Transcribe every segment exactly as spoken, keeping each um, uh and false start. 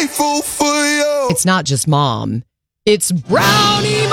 grateful for you. It's not just mom. It's Brownie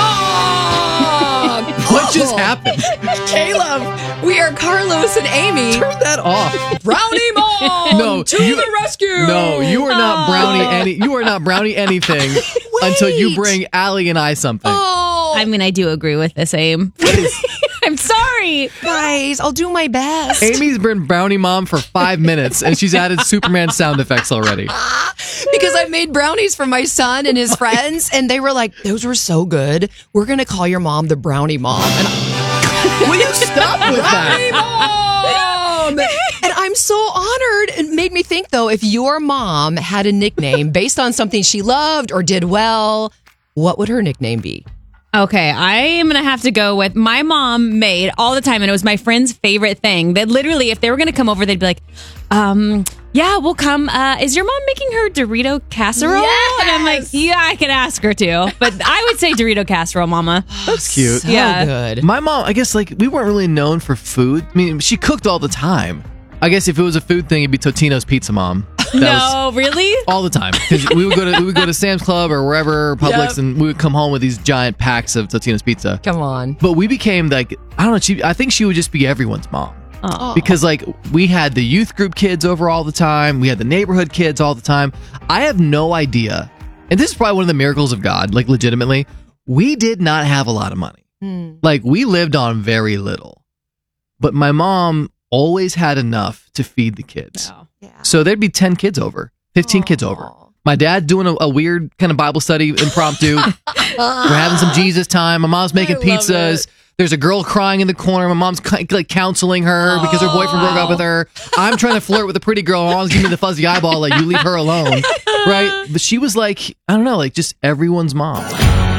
Mom! What just happened? Caleb, we are Carlos and Amy. Turn that off. Brownie Mom! No, to you- the rescue! No, you are not brownie any. You are not brownie anything until you Wait. bring Allie and I something. Oh, I mean, I do agree with this, Aim. I'm sorry. guys, I'll do my best. Amy's been brownie mom for five minutes, and she's added Superman sound effects already. Because I made brownies for my son and his friends, and they were like, those were so good. We're going to call your mom the Brownie Mom. And Will you stop with that? Mom! And I'm so honored. It made me think, though, if your mom had a nickname based on something she loved or did well, what would her nickname be? Okay, I am going to have to go with my mom made all the time, and it was my friend's favorite thing. That literally, if they were going to come over, they'd be like, um, yeah, we'll come. Uh, is your mom making her Dorito casserole? Yes! And I'm like, yeah, I can ask her to. But I would say Dorito casserole, mama. That's cute. So Yeah. good. My mom, I guess, like, we weren't really known for food. I mean, she cooked all the time. I guess if it was a food thing, it'd be Totino's Pizza Mom. That was No, really? all the time. Because we would go to we would go to Sam's Club or wherever, Publix, Yep. and we would come home with these giant packs of Totino's Pizza. Come on. But we became like, I don't know, she, I think she would just be everyone's mom. Oh. Because like we had the youth group kids over all the time, we had the neighborhood kids all the time. I have no idea, and this is probably one of the miracles of God, like legitimately, we did not have a lot of money. Hmm. Like we lived on very little. But my mom always had enough to feed the kids. No. Yeah. So there'd be ten kids over, fifteen kids over. My dad doing a, a weird kind of Bible study impromptu. We're having some Jesus time. My mom's making I love pizzas. it. There's a girl crying in the corner. My mom's ki- like counseling her because her boyfriend broke up with her. I'm trying to flirt with a pretty girl. My mom's giving me the fuzzy eyeball like, you leave her alone. Right? But she was like, I don't know, like just everyone's mom.